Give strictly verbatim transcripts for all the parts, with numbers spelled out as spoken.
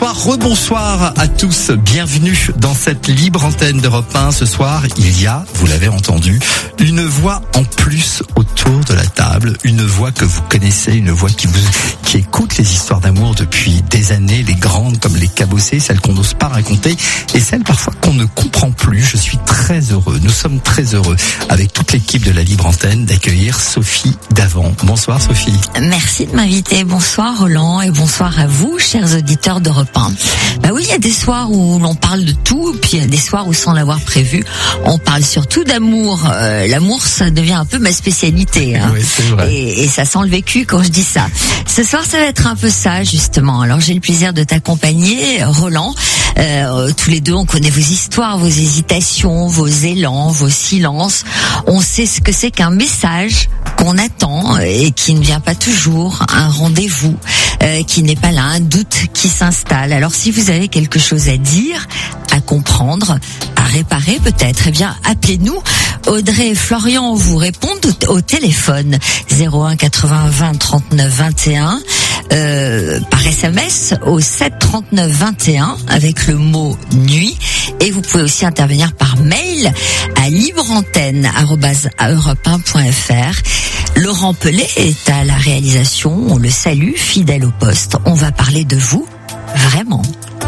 bonsoir, rebonsoir à tous. Bienvenue dans cette libre antenne d'Europe un. Ce soir, il y a, vous l'avez entendu, une voix en plus autour de la table. Une voix que vous connaissez, une voix qui vous, qui écoute les histoires d'amour depuis des années, les grandes comme les cabossées, celles qu'on n'ose pas raconter et celles parfois qu'on ne comprend plus. Je suis très heureux, nous sommes très heureux avec toute l'équipe de la libre antenne d'accueillir Sophie Davant. Bonsoir Sophie. Merci de m'inviter. Bonsoir Roland et bonsoir à vous, chers auditeurs d'Europe un. Bah oui, il y a des soirs où l'on parle de tout, puis il y a des soirs où, sans l'avoir prévu, on parle surtout d'amour. Euh, l'amour, ça devient un peu ma spécialité. Hein. Oui, c'est vrai. Et, et ça sent le vécu quand je dis ça. Ce soir, ça va être un peu ça, justement. Alors, j'ai le plaisir de t'accompagner, Roland. Euh, tous les deux, on connaît vos histoires, vos hésitations, vos élans, vos silences. On sait ce que c'est qu'un message qu'on attend et qui ne vient pas toujours, un rendez-vous euh, qui n'est pas là, un doute qui s'installe. Alors si vous avez quelque chose à dire, à comprendre, à réparer peut-être, eh bien appelez-nous. Audrey et Florian vous répondent au, au téléphone zéro un quatre-vingts vingt trente-neuf vingt et un, euh, par S M S au sept trente-neuf vingt et un avec le mot nuit, et vous pouvez aussi intervenir par mail à libreantenne arobase europe un point f r. Laurent Pellet est à la réalisation, on le salue, fidèle au poste. On va parler de vous, vraiment.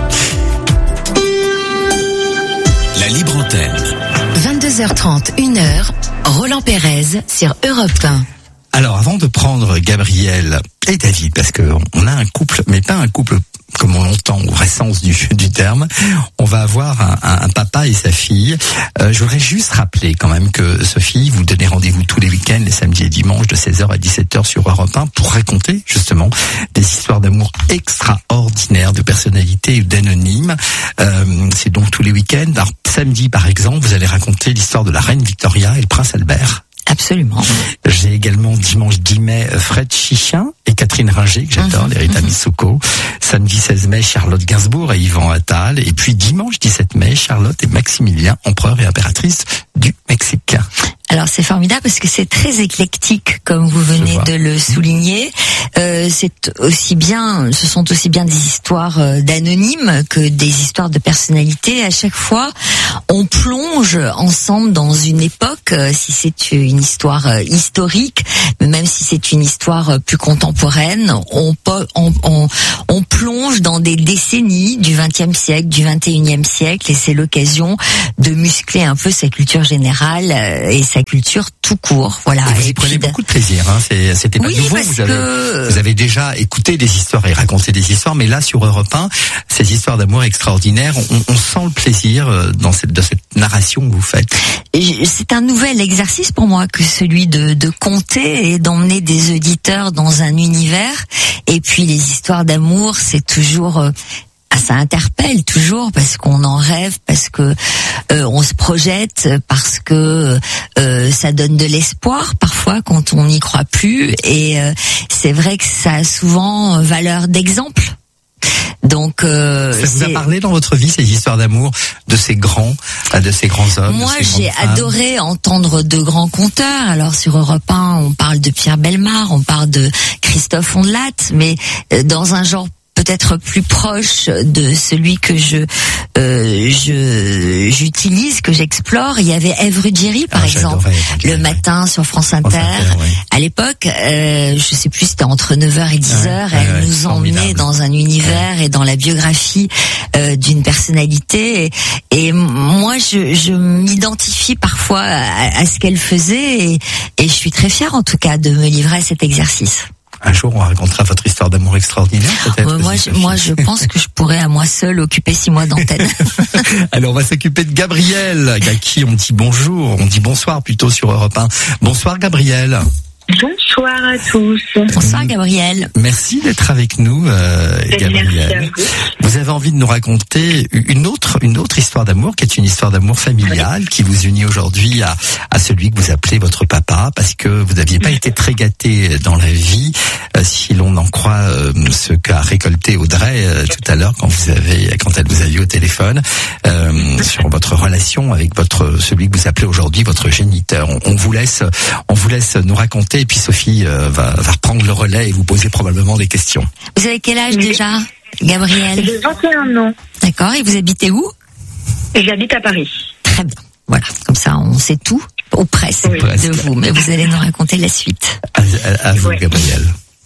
La libre antenne. vingt-deux heures trente, une heure, Roland Pérez sur Europe un. Alors, avant de prendre Gabriel et David, parce que on a un couple, mais pas un couple comme on l'entend au vrai sens du, du terme, on va avoir un, un, un papa et sa fille. Euh, je voudrais juste rappeler quand même que Sophie, vous donnez rendez-vous tous les week-ends, les samedis et dimanches, de seize heures à dix-sept heures sur Europe un, pour raconter justement des histoires d'amour extraordinaires, de personnalités ou d'anonymes. Euh, c'est donc tous les week-ends. Alors, samedi, par exemple, vous allez raconter l'histoire de la reine Victoria et le prince Albert. Absolument. J'ai également dimanche dix mai Fred Chichin et Catherine Ringer, que j'adore, mmh, les Rita mmh. Missoko. Samedi seize mai Charlotte Gainsbourg et Yvan Attal. Et puis dimanche dix-sept mai Charlotte et Maximilien, empereur et impératrice du Mexique. Alors c'est formidable parce que c'est très éclectique, comme vous venez de le souligner. Euh, c'est aussi bien, ce sont aussi bien des histoires d'anonymes que des histoires de personnalités. À chaque fois, on plonge ensemble dans une époque, si c'est une histoire historique, mais même si c'est une histoire plus contemporaine, on, on, on, on plonge dans des décennies du vingtième siècle, du vingt et unième siècle, et c'est l'occasion de muscler un peu sa culture générale et sa culture tout court. Voilà. Et vous y et prenez beaucoup de plaisir, hein. C'est, c'était pas oui, nouveau. Parce vous, avez, que... vous avez déjà écouté des histoires et raconté des histoires, mais là, sur Europe un, ces histoires d'amour extraordinaires, on, on sent le plaisir dans cette, de cette narration que vous faites. C'est un nouvel exercice pour moi que celui de, de conter et d'emmener des auditeurs dans un univers. Et puis les histoires d'amour, c'est toujours... Euh, ça interpelle toujours parce qu'on en rêve, parce que euh, on se projette, parce que euh, ça donne de l'espoir parfois quand on n'y croit plus. Et euh, c'est vrai que ça a souvent valeur d'exemple. Donc, euh, ça vous a parlé dans votre vie, ces histoires d'amour de ces grands, de ces grands hommes? Moi, j'ai adoré entendre de grands conteurs. Alors sur Europe un, on parle de Pierre Bellemare, on parle de Christophe Ondelat, mais dans un genre peut-être plus proche de celui que je euh, je j'utilise, que j'explore. Il y avait Ève Ruggieri, par ah, exemple, le matin sur France Inter. France Inter oui. À l'époque, euh, je sais plus, c'était entre neuf heures et dix heures. Ouais, elle ouais, nous emmenait dans un univers ouais. et dans la biographie euh, d'une personnalité. Et, et moi, je, je m'identifie parfois à, à ce qu'elle faisait, et, et je suis très fière, en tout cas, de me livrer à cet exercice. Un jour, on racontera votre histoire d'amour extraordinaire, peut-être. Euh, moi, je, moi, je pense que je pourrais à moi seule occuper six mois d'antenne. Alors, on va s'occuper de Gabriel, à qui on dit bonjour, on dit bonsoir plutôt sur Europe un. Bonsoir, Gabriel. Bonsoir à tous. Bonsoir Gabriel. Merci d'être avec nous, euh, Gabriel. Merci à vous. Vous avez envie de nous raconter une autre, une autre histoire d'amour, qui est une histoire d'amour familiale, oui. qui vous unit aujourd'hui à, à celui que vous appelez votre papa, parce que vous n'aviez pas oui. été très gâté dans la vie, euh, si l'on en croit euh, ce qu'a récolté Audrey euh, tout à l'heure quand vous avez, quand elle vous a eu au téléphone, euh, sur votre relation avec votre, celui que vous appelez aujourd'hui votre géniteur. On, on vous laisse, on vous laisse nous raconter. Et puis Sophie euh, va, va reprendre le relais et vous poser probablement des questions. Vous avez quel âge déjà ? Gabriel? J'ai vingt et un ans. D'accord, et vous habitez où? J'habite à Paris. Très bien. Voilà, comme ça on sait tout, ou presque, Oui. de vous, mais vous allez nous raconter la suite. À, à, à vous, Ouais. Gabriel.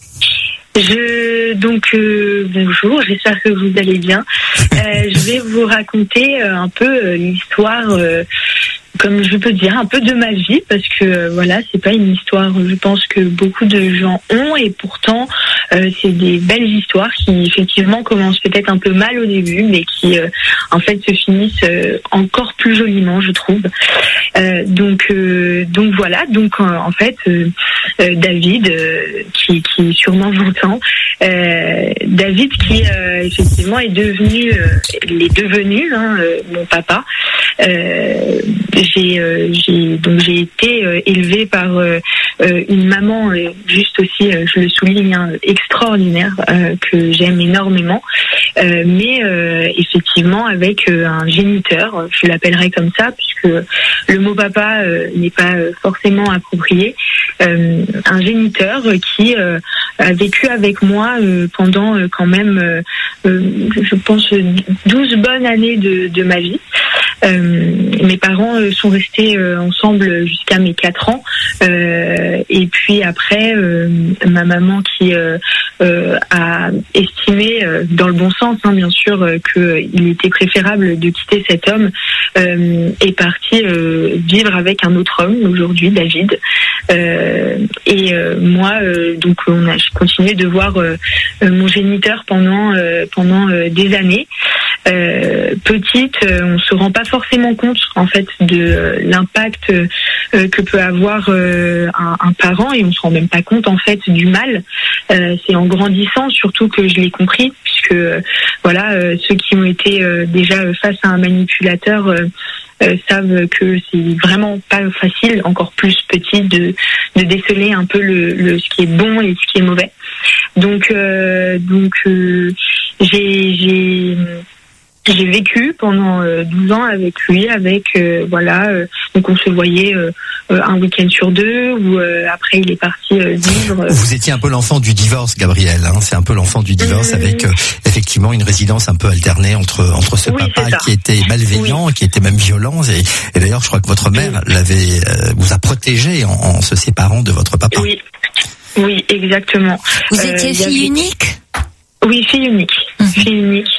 Je donc euh, bonjour, j'espère que vous allez bien. Euh, je vais vous raconter euh, un peu euh, l'histoire, euh, comme je peux dire, un peu de ma vie, parce que euh, voilà, c'est pas une histoire, je pense que beaucoup de gens ont, et pourtant euh, c'est des belles histoires qui effectivement commencent peut-être un peu mal au début, mais qui euh, en fait se finissent euh, encore plus joliment, je trouve. Euh, donc euh, donc voilà, donc euh, en fait euh, euh, David euh, qui qui sûrement m'entend, euh, David qui euh, effectivement est devenu euh, il est devenu hein, euh, mon papa. Euh, j'ai euh, j'ai donc j'ai été euh, élevée par euh, euh, une maman euh, juste aussi euh, je le souligne hein, extraordinaire euh, que j'aime énormément, euh, mais euh, effectivement avec euh, un géniteur, je l'appellerai comme ça puisque le mot papa euh, n'est pas euh, forcément approprié, euh, un géniteur qui euh, a vécu avec moi euh, pendant euh, quand même euh, euh, je pense douze bonnes années de, de ma vie. Euh, mes parents euh, sont restés euh, ensemble jusqu'à mes quatre ans, euh, et puis après euh, ma maman qui euh, euh, a estimé euh, dans le bon sens hein, bien sûr euh, qu'il était préférable de quitter cet homme, euh, est partie euh, vivre avec un autre homme aujourd'hui, David, euh, et euh, moi euh, donc on a continué de voir euh, mon géniteur pendant euh, pendant euh, des années. Euh, petite, euh, on se rend pas forcément compte en fait de euh, l'impact euh, que peut avoir euh, un, un parent, et on se rend même pas compte en fait du mal. Euh, c'est en grandissant surtout que je l'ai compris, puisque euh, voilà euh, ceux qui ont été euh, déjà face à un manipulateur euh, euh, savent que c'est vraiment pas facile, encore plus petit, de de déceler un peu le, le ce qui est bon et ce qui est mauvais. Donc euh, donc euh, j'ai j'ai J'ai vécu pendant euh, douze ans avec lui, avec euh, voilà, euh, donc on se voyait euh, euh, un week-end sur deux, ou euh, après il est parti euh, vivre. Euh... Vous étiez un peu l'enfant du divorce, Gabriel. Hein, c'est un peu l'enfant du divorce, mmh. avec euh, effectivement une résidence un peu alternée entre entre ce oui, papa qui était malveillant, oui. qui était même violent, et, et d'ailleurs je crois que votre mère oui. l'avait euh, vous a protégé en, en se séparant de votre papa. Oui, oui, exactement. Vous euh, étiez fille avait... unique? Oui, fille unique, mmh. fille unique.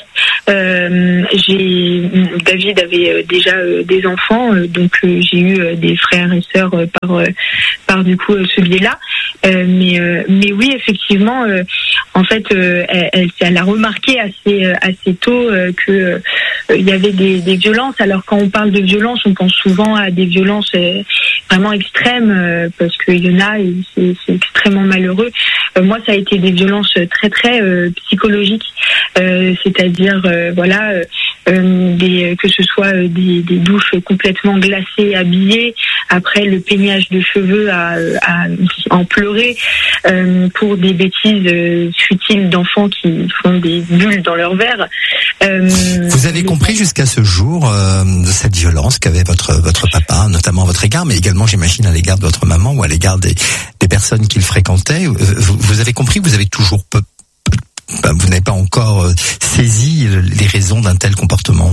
Euh, j'ai David avait euh, déjà euh, des enfants, euh, donc euh, j'ai eu euh, des frères et sœurs euh, par euh, par du coup euh, ce biais-là. Euh, mais euh, mais oui, effectivement, euh, en fait, euh, elle, elle, elle a remarqué assez euh, assez tôt euh, que euh, il y avait des, des violences. Alors quand on parle de violence, on pense souvent à des violences euh, vraiment extrêmes, euh, parce qu'il y en a et c'est, c'est extrêmement malheureux. Euh, moi, ça a été des violences très très euh, psychologiques, euh, c'est-à-dire euh, voilà euh, euh, des, que ce soit euh, des, des douches complètement glacées, habillées, après le peignage de cheveux à, à en pleurer, euh, pour des bêtises euh, futiles d'enfants qui font des bulles dans leur verre. Euh, Vous avez compris jusqu'à ce jour euh, de cette violence qu'avait votre votre papa, notamment à votre égard, mais également j'imagine à l'égard de votre maman ou à l'égard des, des personnes qu'il fréquentait. Vous, vous avez compris, vous avez toujours peu, peu, vous n'avez pas encore euh, saisi les raisons d'un tel comportement?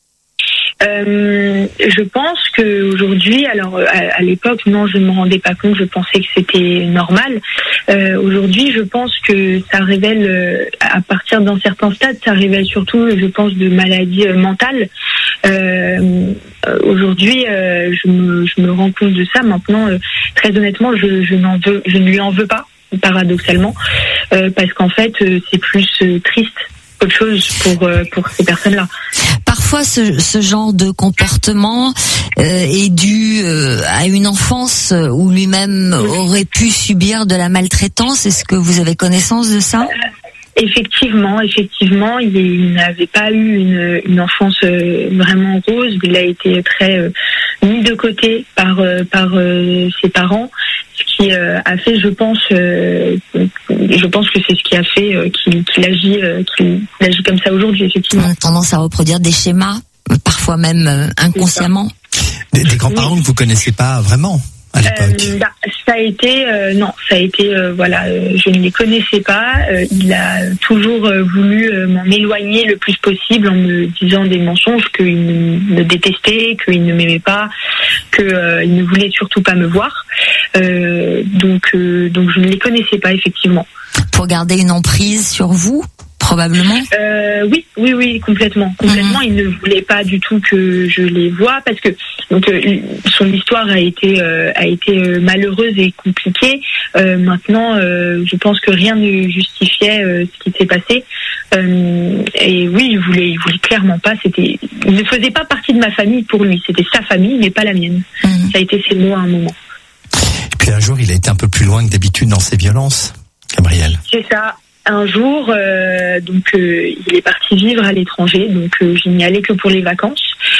Euh, je pense que aujourd'hui, alors à, à l'époque, non, je ne me rendais pas compte. Je pensais que c'était normal. Euh, aujourd'hui, je pense que ça révèle, euh, à partir d'un certain stade, ça révèle surtout, je pense, de maladies euh, mentales. Euh, aujourd'hui, euh, je, me, je me rends compte de ça. Maintenant, euh, très honnêtement, je, je n'en veux, je ne lui en veux pas, paradoxalement, euh, parce qu'en fait, euh, c'est plus euh, triste qu'autre chose pour euh, pour ces personnes-là. Parfois, ce, ce genre de comportement euh, est dû euh, à une enfance où lui-même oui. aurait pu subir de la maltraitance. Est-ce que vous avez connaissance de ça ? Effectivement, effectivement, il, il n'avait pas eu une, une enfance euh, vraiment rose. Il a été très euh, mis de côté par euh, par euh, ses parents, ce qui euh, a fait, je pense, euh, je pense que c'est ce qui a fait euh, qu'il, qu'il agit, euh, qu'il, qu'il agit comme ça aujourd'hui. Effectivement, on a tendance à reproduire des schémas, parfois même euh, inconsciemment. Des, des grands-parents oui. que vous connaissez pas vraiment. à l'époque. Euh, bah, ça a été euh, non, ça a été euh, voilà, euh, je ne les connaissais pas. Euh, il a toujours euh, voulu euh, m'en éloigner le plus possible en me disant des mensonges, qu'il me, me détestait, qu'il ne m'aimait pas, qu'il euh, ne voulait surtout pas me voir. Euh, donc euh, donc je ne les connaissais pas effectivement. Pour garder une emprise sur vous, probablement. Euh, oui, oui, oui, complètement, complètement. Mmh. Il ne voulait pas du tout que je les voie parce que donc euh, son histoire a été euh, a été euh, malheureuse et compliquée. Euh, maintenant, euh, je pense que rien ne justifiait euh, ce qui s'est passé. Euh, et oui, il voulait, il voulait clairement pas. C'était, il ne faisait pas partie de ma famille pour lui. C'était sa famille, mais pas la mienne. Mmh. Ça a été ses mots à un moment. Et puis un jour, il a été un peu plus loin que d'habitude dans ses violences, Gabrielle. C'est ça. Un jour, euh, donc euh, il est parti vivre à l'étranger, donc euh, je n'y allais que pour les vacances.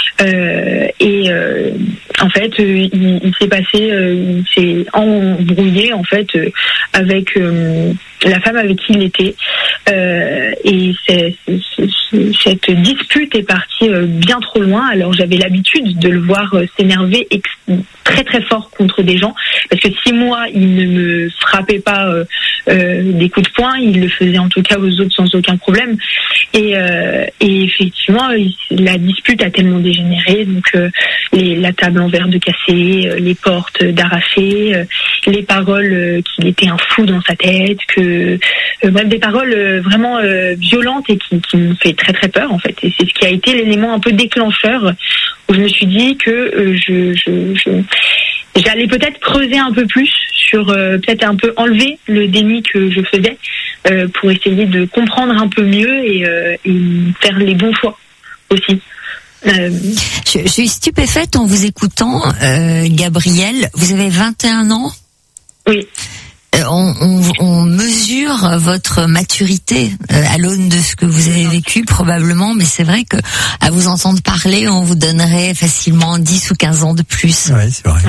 Euh, et euh, en fait, euh, il, il s'est passé, euh, il s'est embrouillé en fait euh, avec euh, la femme avec qui il était. Euh, et c'est, c'est, c'est, cette dispute est partie euh, bien trop loin. Alors j'avais l'habitude de le voir euh, s'énerver ex- très très fort contre des gens, parce que si moi il ne me frappait pas euh, euh, des coups de poing, il le faisait en tout cas aux autres sans aucun problème. Et, euh, et effectivement, il, la dispute a tellement dégénéré, donc euh, les, la table en verre de cassée, euh, les portes d'arrachées, euh, les paroles euh, qu'il était un fou dans sa tête, que euh, bref, des paroles euh, vraiment euh, violentes et qui, qui m'ont fait très très peur en fait. Et c'est ce qui a été l'élément un peu déclencheur où je me suis dit que euh, je, je, je j'allais peut-être creuser un peu plus sur euh, peut-être un peu enlever le déni que je faisais euh, pour essayer de comprendre un peu mieux et, euh, et faire les bons choix aussi. Euh... Je, je suis stupéfaite en vous écoutant, euh, Gabrielle. Vous avez vingt et un ans. Oui. On, on, on mesure votre maturité euh, à l'aune de ce que vous avez vécu probablement, mais c'est vrai que à vous entendre parler, on vous donnerait facilement dix ou quinze ans de plus. Oui, c'est vrai.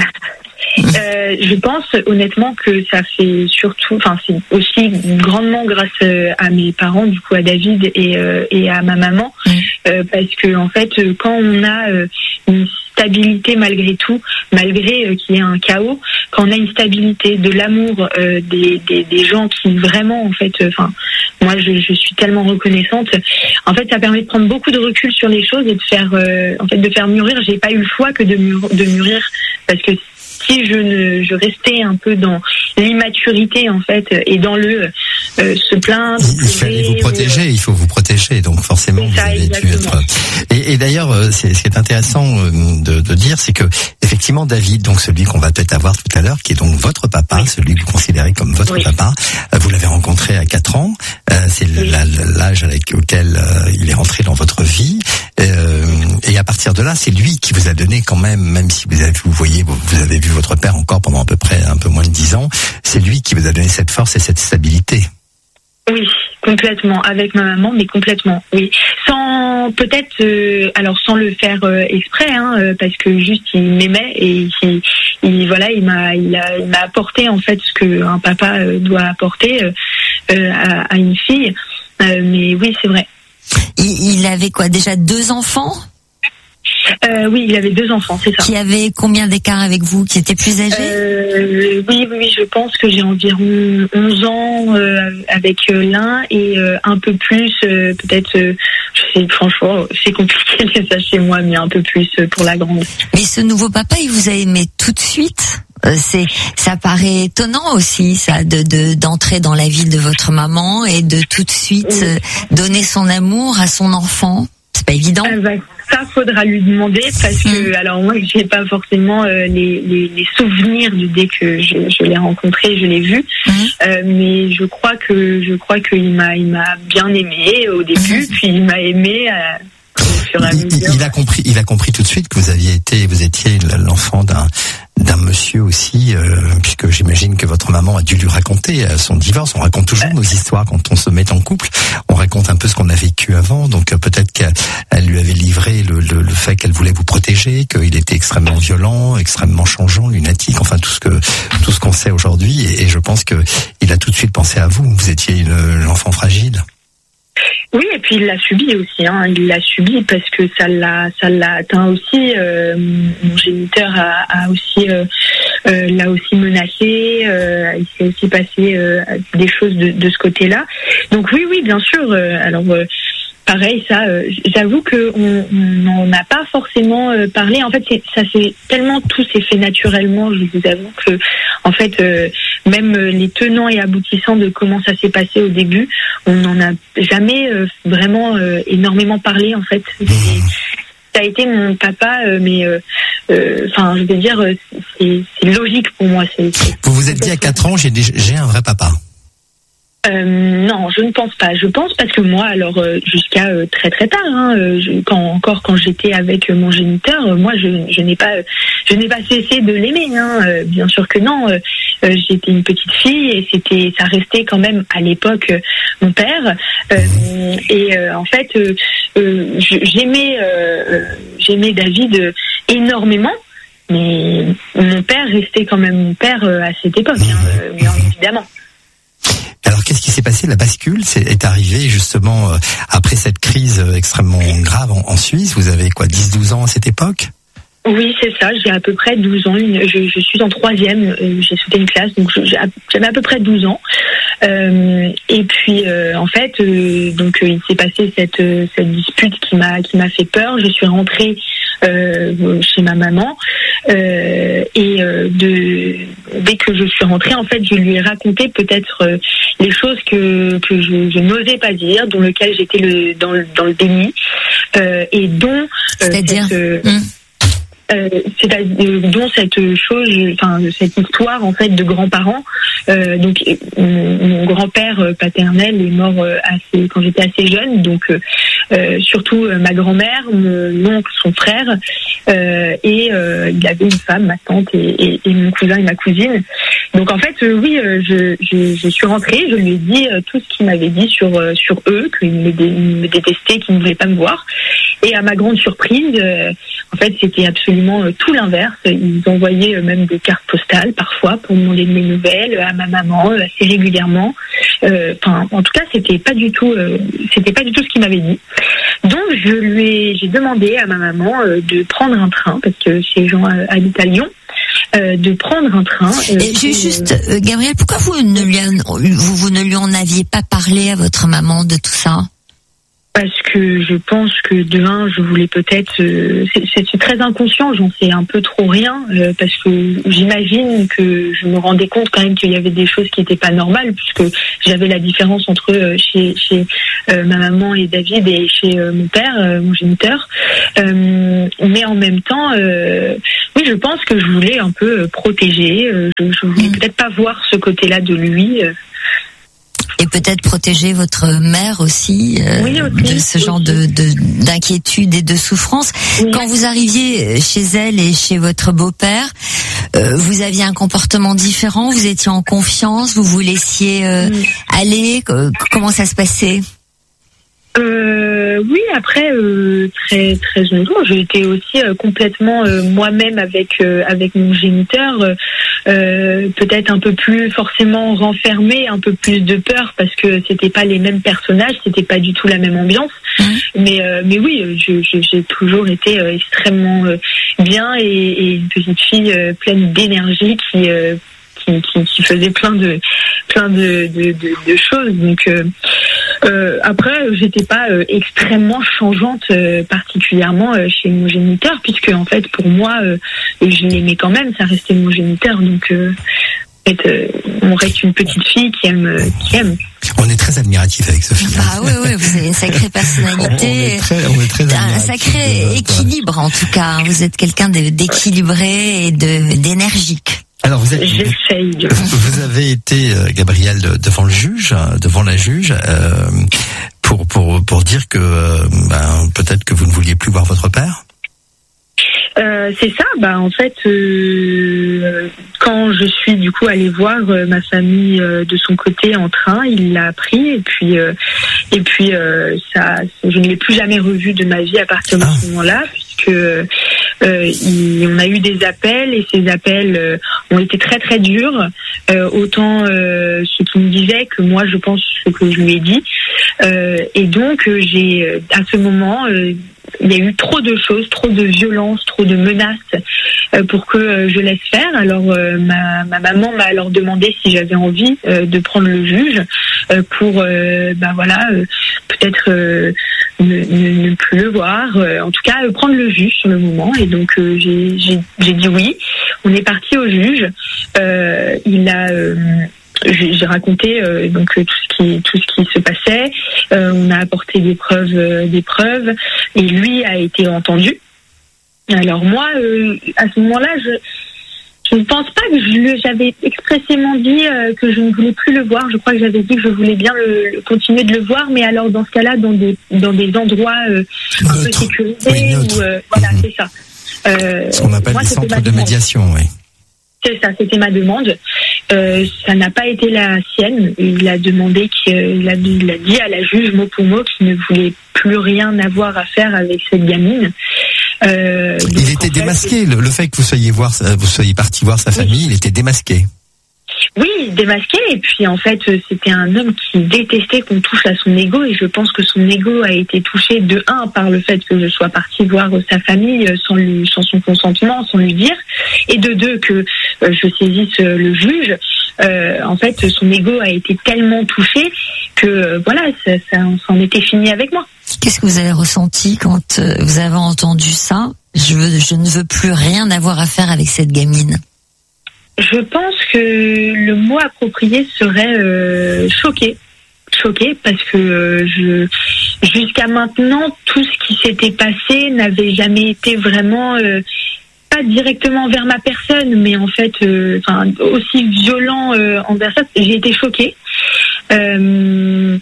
Euh, je pense honnêtement que ça fait surtout, enfin c'est aussi grandement grâce à mes parents, du coup à David et, euh, et à ma maman, mmh. euh, parce que en fait quand on a euh, une stabilité malgré tout, malgré euh, qu'il y ait un chaos, quand on a une stabilité, de l'amour euh, des, des, des gens qui vraiment en fait, enfin euh, moi je, je suis tellement reconnaissante. En fait, ça permet de prendre beaucoup de recul sur les choses et de faire, euh, en fait, de faire mûrir. J'ai pas eu le choix que de, mûr- de mûrir parce que si je ne, je restais un peu dans l'immaturité en fait et dans le euh, se plaindre. Il fallait vous protéger, ou... il faut vous protéger, donc forcément ça, vous avez exactement. dû être. Et, et d'ailleurs, c'est, ce qui est intéressant de, de dire, c'est que effectivement David, donc celui qu'on va peut-être avoir tout à l'heure, qui est donc votre papa, oui. celui que vous considérez comme votre oui. papa, vous l'avez rencontré à quatre ans. Euh, c'est oui. l'âge avec auquel euh, il est rentré dans votre vie. Euh, et à partir de là, c'est lui qui vous a donné quand même, même si vous avez, vous voyez, vous, vous avez vu votre père encore pendant à peu près un peu moins de dix ans, c'est lui qui vous a donné cette force et cette stabilité. Oui, complètement, avec ma maman, mais complètement, oui. Sans, peut-être, euh, alors sans le faire euh, exprès, hein, euh, parce que juste il m'aimait et il, il voilà, il m'a, il a, il m'a apporté en fait ce que un papa euh, doit apporter euh, euh, à, à une fille. Euh, mais oui, c'est vrai. Il, il avait quoi, déjà deux enfants? Euh, oui, il avait deux enfants, c'est ça. Qui avait combien d'écart avec vous, qui était plus âgé? euh, Oui, oui, je pense que j'ai environ onze ans euh, avec euh, l'un et euh, un peu plus, euh, peut-être, euh, je sais, franchement, c'est compliqué les ça chez moi, mais un peu plus euh, pour la grande. Mais ce nouveau papa, il vous a aimé tout de suite? Euh, c'est, ça paraît étonnant aussi, ça, de, de d'entrer dans la vie de votre maman et de tout de suite oui. euh, donner son amour à son enfant. C'est pas évident. Euh, bah, ça faudra lui demander parce que mmh. alors moi j'ai pas forcément euh, les, les, les souvenirs de dès que je, je l'ai rencontré, je l'ai vu, mmh. euh, mais je crois que je crois qu'il m'a il m'a bien aimé au début, mmh. puis il m'a aimé. Euh, Il, il a compris, il a compris tout de suite que vous aviez été, vous étiez l'enfant d'un d'un monsieur aussi, euh, puisque j'imagine que votre maman a dû lui raconter son divorce. On raconte toujours nos histoires quand on se met en couple. On raconte un peu ce qu'on a vécu avant. Donc euh, peut-être qu'elle lui avait livré le, le, le fait qu'elle voulait vous protéger, qu'il était extrêmement violent, extrêmement changeant, lunatique. Enfin tout ce que tout ce qu'on sait aujourd'hui. Et, et je pense que il a tout de suite pensé à vous. Vous étiez une, l'enfant fragile. Oui, et puis il l'a subi aussi. Hein. Il l'a subi parce que ça l'a, ça l'a atteint aussi. Euh, mon géniteur a, a aussi, euh, euh, l'a aussi menacé. Euh, il s'est aussi passé euh, des choses de, de ce côté-là. Donc oui, oui, bien sûr. Euh, alors. Euh, Pareil, ça, euh, j'avoue que on n'en a pas forcément euh, parlé. En fait, c'est, ça c'est tellement tout s'est fait naturellement. Je vous avoue que, en fait, euh, même les tenants et aboutissants de comment ça s'est passé au début, on n'en a jamais euh, vraiment euh, énormément parlé. En fait, c'est, ça a été mon papa, euh, mais enfin, euh, euh, je veux dire, c'est, c'est logique pour moi. C'est, c'est, vous vous êtes dit à quatre ans, j'ai, j'ai un vrai papa. Euh, non, je ne pense pas. Je pense parce que moi, alors euh, jusqu'à euh, très très tard, hein, euh, je, quand encore quand j'étais avec euh, mon géniteur, euh, moi je, je n'ai pas, euh, je n'ai pas cessé de l'aimer. Hein, euh, bien sûr que non. Euh, euh, j'étais une petite fille et c'était, ça restait quand même à l'époque euh, mon père. Euh, et euh, en fait, euh, euh, j'aimais, euh, j'aimais David euh, énormément. Mais mon père restait quand même mon père euh, à cette époque, hein, euh, bien évidemment. Alors, qu'est-ce qui s'est passé? La bascule c'est, est arrivée justement euh, après cette crise euh, extrêmement grave en, en Suisse. Vous avez quoi, dix douze ans à cette époque? Oui, c'est ça. J'ai à peu près douze ans. Une, je, je suis en troisième. Euh, j'ai sauté une classe, donc je, j'avais à peu près douze ans. Euh, et puis, euh, en fait, euh, donc euh, il s'est passé cette euh, cette dispute qui m'a qui m'a fait peur. Je suis rentrée euh, chez ma maman euh, et euh, de dès que je suis rentrée, en fait, je lui ai raconté peut-être euh, les choses que que je, je n'osais pas dire, dans lequel j'étais le dans le dans le déni euh, et dont euh, c'est-à-dire cette, euh, mmh. Euh, c'est-à-dire dont cette chose, enfin cette histoire en fait de grands-parents. Euh, donc mon, mon grand-père paternel est mort assez quand j'étais assez jeune, donc euh, surtout euh, ma grand-mère, mon oncle, son frère, euh, et euh, il avait une femme, ma tante et, et, et mon cousin et ma cousine. Donc en fait, euh, oui, euh, je, je, je suis rentrée, je lui ai dit euh, tout ce qu'il m'avait dit sur euh, sur eux, qu'il me, dé, me détestait, qu'il ne voulait pas me voir. Et à ma grande surprise, euh, en fait, c'était absolument euh, tout l'inverse. Ils envoyaient euh, même des cartes postales parfois pour demander de mes nouvelles à ma maman euh, assez régulièrement. Enfin, euh, en tout cas, c'était pas du tout, euh, c'était pas du tout ce qu'il m'avait dit. Donc, je lui ai, j'ai demandé à ma maman euh, de prendre un train parce que ces gens euh, habitent à Lyon. Euh, de prendre un train. Euh, Et j'ai juste, euh, Gabrielle, pourquoi vous ne lui en, vous, vous ne lui en aviez pas parlé à votre maman de tout ça? Parce que je pense que de un, je voulais peut-être, euh, c'est, c'est, c'est très inconscient, j'en sais un peu trop rien, euh, parce que j'imagine que je me rendais compte quand même qu'il y avait des choses qui n'étaient pas normales, puisque j'avais la différence entre euh, chez, chez euh, ma maman et David et chez euh, mon père, euh, mon géniteur. Euh, mais en même temps, euh, oui, je pense que je voulais un peu euh, protéger, euh, je, je voulais mmh. peut-être pas voir ce côté-là de lui. Euh, Et peut-être protéger votre mère aussi, euh, oui, aussi de ce genre de, de d'inquiétude et de souffrance. Oui. Quand vous arriviez chez elle et chez votre beau-père, euh, vous aviez un comportement différent, vous étiez en confiance, vous vous laissiez euh, oui. aller. Comment ça se passait? Euh, oui, après euh, très très honnêtement, j'ai été aussi euh, complètement euh, moi-même avec euh, avec mon géniteur, euh, peut-être un peu plus forcément renfermé, un peu plus de peur parce que c'était pas les mêmes personnages, c'était pas du tout la même ambiance. Mmh. Mais euh, mais oui, je, je, j'ai toujours été euh, extrêmement euh, bien et, et une petite fille euh, pleine d'énergie qui euh, Qui, qui, qui faisait plein de plein de, de, de, de choses. Donc euh, euh, après, j'étais pas euh, extrêmement changeante euh, particulièrement euh, chez mon géniteur, puisque en fait pour moi, euh, je l'aimais quand même. Ça restait mon géniteur, donc euh, en fait, euh, on reste une petite fille qui aime, euh, qui aime. On est très admiratif avec Sophie. Ah oui, oui, vous avez une sacrée personnalité. on est très, on est très un sacré équilibre en tout cas. Vous êtes quelqu'un de, d'équilibré et de d'énergique. Alors vous, êtes, J'essaye de... vous avez été euh, Gabrielle devant le juge, devant la juge, euh, pour pour pour dire que euh, ben, peut-être que vous ne vouliez plus voir votre père. Euh, c'est ça, bah en fait, euh, quand je suis du coup allée voir euh, ma famille euh, de son côté en train, il l'a appris et puis euh, et puis euh, ça, je ne l'ai plus jamais revu de ma vie à partir de Ah. ce moment-là, puisque euh, il, on a eu des appels et ces appels euh, ont été très très durs, euh, autant euh, ce qu'il me disait que moi je pense ce que je lui ai dit, euh, et donc euh, j'ai à ce moment euh, il y a eu trop de choses, trop de violence, trop de menaces euh, pour que euh, je laisse faire. Alors euh, ma, ma maman m'a alors demandé si j'avais envie euh, de prendre le juge euh, pour, euh, ben voilà, euh, peut-être euh, ne, ne, ne plus le voir. Euh, en tout cas, euh, prendre le juge sur le moment. Et donc euh, j'ai, j'ai, j'ai dit oui. On est parti au juge. Euh, il a euh, J'ai, j'ai raconté euh, donc tout ce qui tout ce qui se passait. Euh, on a apporté des preuves, euh, des preuves, et lui a été entendu. Alors moi, euh, à ce moment-là, je je ne pense pas que je lui, j'avais expressément dit euh, que je ne voulais plus le voir. Je crois que j'avais dit que je voulais bien le, le continuer de le voir, mais alors dans ce cas-là, dans des dans des endroits euh, un peu Neutre. sécurisés, Oui, neutre. ou euh, voilà, Mhm. c'est ça. Euh, Ce qu'on appelle moi, les c'était centres ma de demande. médiation, oui. C'est ça, c'était ma demande. Euh, ça n'a pas été la sienne. Il a demandé qu'il a, il a dit à la juge mot pour mot qu'il ne voulait plus rien avoir à faire avec cette gamine. Euh, donc, Il était en fait, démasqué. Le, le fait que vous soyez voir, vous soyez parti voir sa famille, il était démasqué. Oui, démasqué, et puis en fait c'était un homme qui détestait qu'on touche à son ego, et je pense que son ego a été touché de un par le fait que je sois partie voir sa famille sans lui, sans son consentement, sans lui dire, et de deux que euh, je saisisse euh, le juge. Euh, en fait son ego a été tellement touché que euh, voilà, ça, ça s'en était fini avec moi. Qu'est-ce que vous avez ressenti quand euh, vous avez entendu ça? Je, veux, je ne veux plus rien avoir à faire avec cette gamine. Je pense que le mot approprié serait euh, choqué. Choqué parce que euh, je jusqu'à maintenant tout ce qui s'était passé n'avait jamais été vraiment euh, pas directement vers ma personne, mais en fait euh, enfin aussi violent euh, envers ça. J'ai été choquée. Euh,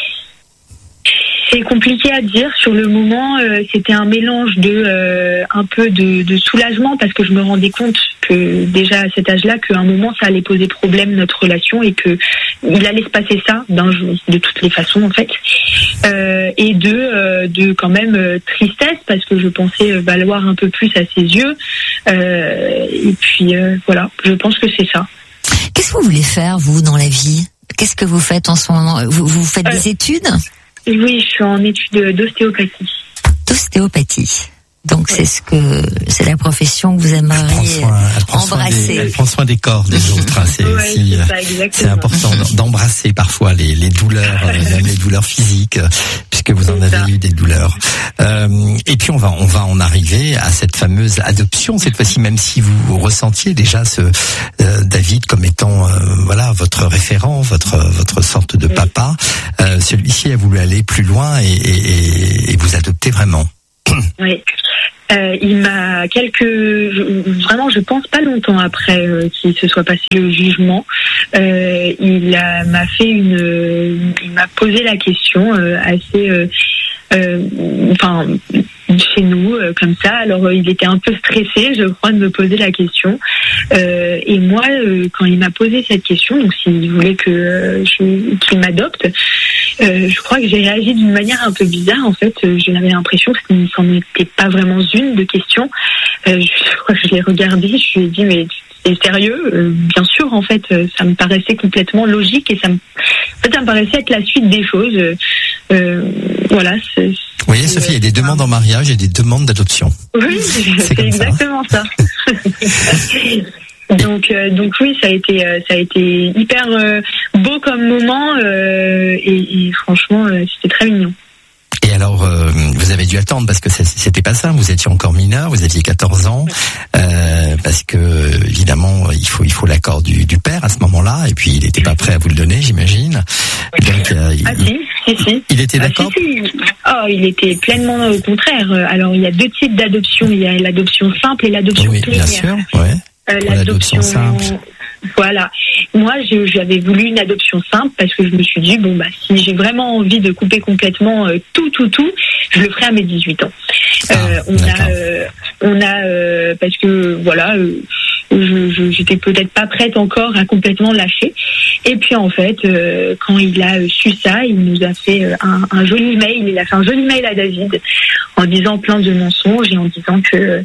C'est compliqué à dire sur le moment. Euh, c'était un mélange de euh, un peu de, de soulagement, parce que je me rendais compte que déjà à cet âge-là, qu'à un moment ça allait poser problème notre relation, et que il allait se passer ça d'un jour, de toutes les façons en fait. Euh, et de euh, de quand même euh, tristesse, parce que je pensais valoir un peu plus à ses yeux. Euh, et puis euh, voilà, je pense que c'est ça. Qu'est-ce que vous voulez faire, vous, dans la vie? Qu'est-ce que vous faites en ce moment? Vous, vous faites Euh, des études? Oui, je suis en études d'ostéopathie. D'ostéopathie. Donc c'est ce que c'est la profession que vous Elle prend aimeriez soin, elle prend soin embrasser. des, elle prend soin des corps des autres. Hein. C'est Ouais, aussi, c'est ça, euh, exactement. c'est important d'embrasser parfois les, les douleurs, euh, même les douleurs physiques, euh, puisque vous en C'est avez ça. eu des douleurs. Euh, et puis on va, on va en arriver à cette fameuse adoption cette fois-ci, même si vous ressentiez déjà ce euh, David comme étant, euh, voilà, votre référent, votre votre sorte de papa. Euh, celui-ci a voulu aller plus loin et, et, et vous adopter vraiment. Oui. Euh, il m'a quelques je- vraiment je pense pas longtemps après euh, qu'il se soit passé le jugement, euh, il a, m'a fait une il m'a posé la question euh, assez euh, euh, enfin chez nous euh, comme ça. Alors euh, il était un peu stressé, je crois, de me poser la question, euh, et moi euh, quand il m'a posé cette question, donc s'il voulait que euh, je, qu'il m'adopte, euh, je crois que j'ai réagi d'une manière un peu bizarre. En fait, euh, j'avais l'impression que ce n'en était pas vraiment une de question. Euh, je, je crois que je l'ai regardé, je lui ai dit mais c'est sérieux? euh, Bien sûr, en fait, euh, ça me paraissait complètement logique, et ça me, en fait, ça me paraissait être la suite des choses. Euh, euh, voilà. C'est, Vous voyez, Sophie, il y a des demandes en mariage et des demandes d'adoption. Oui, C'est c'est, comme exactement ça. donc, euh, donc oui, ça a été, euh, ça a été hyper euh, beau comme moment, euh, et, et franchement, euh, c'était très mignon. Et alors, euh, vous avez dû attendre parce que c'était pas ça. Vous étiez encore mineur, vous aviez quatorze ans, euh, parce que évidemment, il faut il faut l'accord du, du père à ce moment-là. Et puis, il n'était pas prêt à vous le donner, j'imagine. Donc, euh, il, Ah si, si, si. il était Ah, d'accord. si, si. Oh, il était pleinement au contraire. Alors, il y a deux types d'adoption. Il y a l'adoption simple et l'adoption Oui, bien plénière. sûr. Ouais. Euh, Pour l'adoption simple. Voilà. Moi, je, j'avais voulu une adoption simple parce que je me suis dit, bon, bah, si j'ai vraiment envie de couper complètement euh, tout, tout, tout, je le ferai à mes dix-huit ans. Ah, euh, on, a, euh, on a, euh, parce que, voilà, euh, je, je, j'étais peut-être pas prête encore à complètement lâcher. Et puis, en fait, euh, quand il a su ça, il nous a fait un, un joli mail. Il a fait un joli mail à David en disant plein de mensonges et en disant que euh,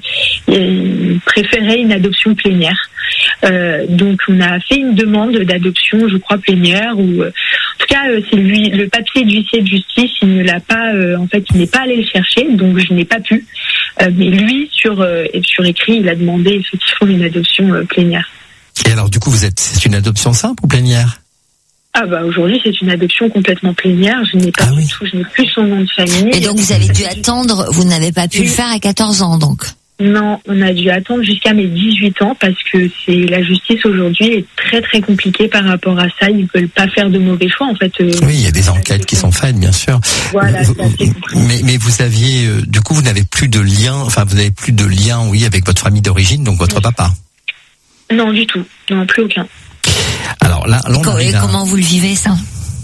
il préférait une adoption plénière. Euh, donc on a fait une demande d'adoption, je crois plénière, ou euh, en tout cas euh, c'est lui le papier d'huissier de justice, il ne l'a pas, euh, en fait il n'est pas allé le chercher, donc je n'ai pas pu. Euh, mais lui sur euh, sur écrit, il a demandé effectivement une adoption euh, plénière. Et alors du coup vous êtes, c'est une adoption simple ou plénière? Ah bah aujourd'hui c'est une adoption complètement plénière, je n'ai pas ah du oui. tout, je n'ai plus son nom de famille. Et donc vous avez dû attendre, vous n'avez pas pu oui. le faire à quatorze ans donc? Non, on a dû attendre jusqu'à mes dix-huit ans parce que c'est la justice aujourd'hui est très très compliquée par rapport à ça. Ils veulent pas faire de mauvais choix en fait. Oui, il y a des enquêtes qui sont faites, bien sûr. Voilà. Vous, mais mais vous aviez, euh, du coup, vous n'avez plus de lien, enfin vous n'avez plus de lien, oui, avec votre famille d'origine, donc votre papa. Non, du tout. Non, plus aucun. Alors là, là on Et, et à... comment vous le vivez ça?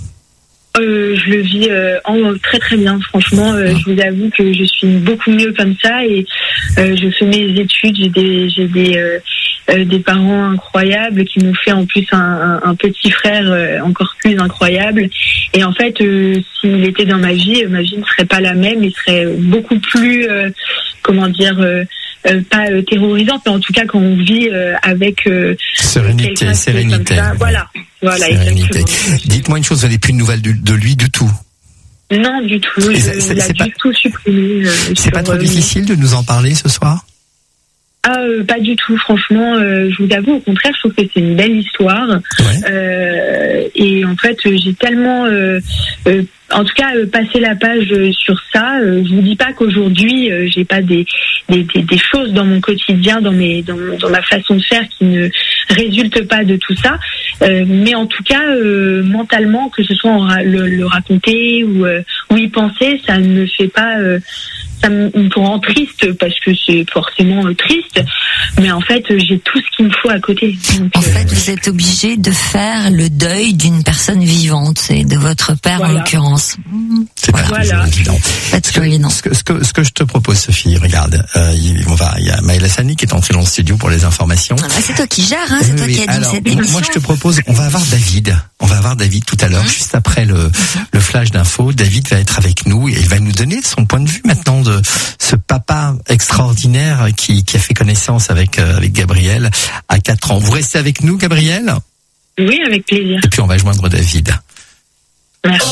Euh, je le vis euh, en, très très bien, franchement. Euh, je vous avoue que je suis beaucoup mieux comme ça et euh, je fais mes études. J'ai des, j'ai des, euh, euh, des parents incroyables qui m'ont fait en plus un, un, un petit frère euh, encore plus incroyable. Et en fait, euh, s'il était dans ma vie, ma vie ne serait pas la même. Il serait beaucoup plus, euh, comment dire, euh, euh, pas euh, terrorisante, mais en tout cas quand on vit euh, avec euh, sérénité, sérénité. Ça, voilà. Voilà, sérénité. Dites-moi une chose, vous n'avez plus de nouvelles de, de lui du tout? Non, du tout. Et je, c'est, c'est, il a c'est du pas, tout supprimé. Euh, c'est sur, pas trop euh, difficile de nous en parler ce soir? Ah, euh, pas du tout. Franchement, euh, je vous avoue, au contraire, je trouve que c'est une belle histoire. Ouais. Euh, et en fait, j'ai tellement, euh, euh, en tout cas, euh, passé la page euh, sur ça. Euh, je vous dis pas qu'aujourd'hui, euh, j'ai pas des, des, des, des choses dans mon quotidien, dans mes, dans, dans ma façon de faire qui ne résultent pas de tout ça. Euh, mais en tout cas, euh, mentalement, que ce soit en ra- le, le raconter ou, euh, ou y penser, ça ne me fait pas. Euh, ça me rend triste parce que c'est forcément euh, triste, mais en fait euh, j'ai tout ce qu'il me faut à côté. Donc, en euh, fait, vous êtes obligé de faire le deuil d'une personne vivante, c'est de votre père voilà. en l'occurrence. C'est pas voilà. toujours évident. Pas toujours évident. Ce que, ce que, ce que je te propose, Sophie, regarde, euh, il, on va, il y a Maëlle Hassani qui est entrée dans le studio pour les informations. Ah bah c'est toi qui gères, hein, c'est Oui, toi oui. qui as dit Alors, cette émission. moi, je te propose, on va avoir David. On va avoir David tout à l'heure, Mmh. juste après le, le flash d'info. David va être avec nous et il va nous donner son point de vue maintenant de ce papa extraordinaire qui, qui a fait connaissance avec, euh, avec Gabriel à quatre ans. Vous restez avec nous, Gabriel? Oui, avec plaisir. Et puis on va joindre David. Merci.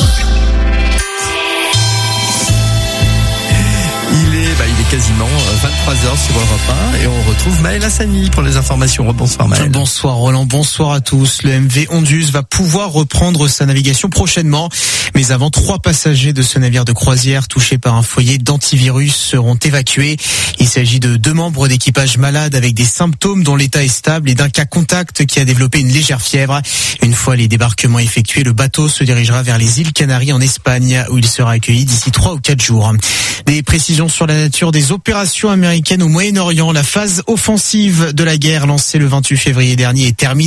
Il est, bah, il est quasiment vingt-trois heures sur Europe un et on retrouve Maëlle Hassani pour les informations. Bonsoir Maëlle. Bonsoir Roland, bonsoir à tous. Le M V Ondus va pouvoir reprendre sa navigation prochainement. Mais avant, trois passagers de ce navire de croisière touchés par un foyer d'antivirus seront évacués. Il s'agit de deux membres d'équipage malades avec des symptômes dont l'état est stable et d'un cas contact qui a développé une légère fièvre. Une fois les débarquements effectués, le bateau se dirigera vers les îles Canaries en Espagne où il sera accueilli d'ici trois ou quatre jours. Des précisions sur la nature des opérations américaines au Moyen-Orient. La phase offensive de la guerre lancée le vingt-huit février dernier est terminée.